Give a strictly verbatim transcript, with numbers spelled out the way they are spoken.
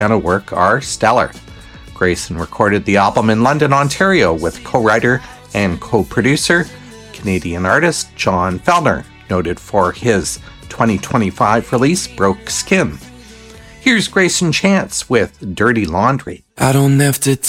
piano work are stellar. Grayson recorded the album in London, Ontario with co-writer and co-producer, Canadian artist John Fellner, noted for his twenty twenty-five release Broke Skin. Here's Grayson Chance with Dirty Laundry. I don't have to